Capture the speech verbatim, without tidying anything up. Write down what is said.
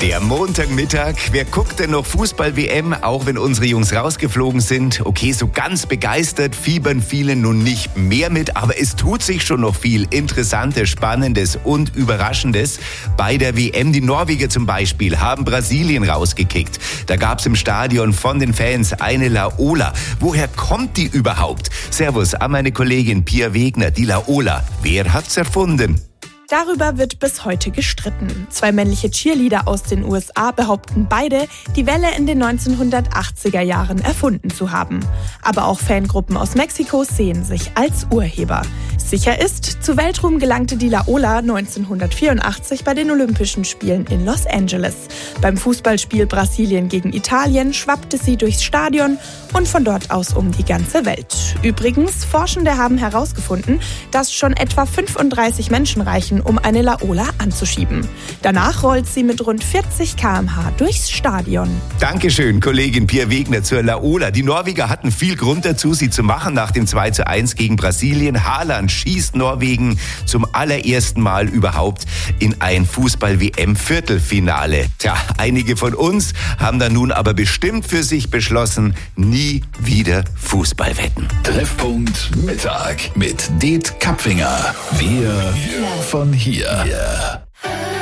Der Montagmittag, wer guckt denn noch Fußball-W M, auch wenn unsere Jungs rausgeflogen sind? Okay, so ganz begeistert fiebern viele nun nicht mehr mit, aber es tut sich schon noch viel Interessantes, Spannendes und Überraschendes. Bei der W M, die Norweger zum Beispiel, haben Brasilien rausgekickt. Da gab's im Stadion von den Fans eine Laola. Woher kommt die überhaupt? Servus an meine Kollegin Pia Wegner, die Laola. Wer hat's erfunden? Darüber wird bis heute gestritten. Zwei männliche Cheerleader aus den U S A behaupten beide, die Welle in den neunzehnhundertachtziger Jahren erfunden zu haben. Aber auch Fangruppen aus Mexiko sehen sich als Urheber. Sicher ist, zu Weltruhm gelangte die Laola neunzehnhundertvierundachtzig bei den Olympischen Spielen in Los Angeles. Beim Fußballspiel Brasilien gegen Italien schwappte sie durchs Stadion und von dort aus um die ganze Welt. Übrigens, Forschende haben herausgefunden, dass schon etwa fünfunddreißig Menschen reichen, um eine Laola anzuschieben. Danach rollt sie mit rund vierzig Kilometer pro Stunde durchs Stadion. Dankeschön, Kollegin Pia Wegner zur Laola. Die Norweger hatten viel Grund dazu, sie zu machen nach dem zwei zu eins gegen Brasilien. Haaland schießt Norwegen zum allerersten Mal überhaupt in ein Fußball-W M-Viertelfinale. Tja, einige von uns haben dann nun aber bestimmt für sich beschlossen, nie wieder Fußball wetten. Treffpunkt Mittag mit Det Kapfinger. Wir von hier.